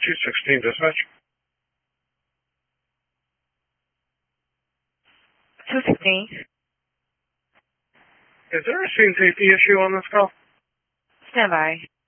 216 dispatch. 216. Is there a scene safety issue on this call? Stand by.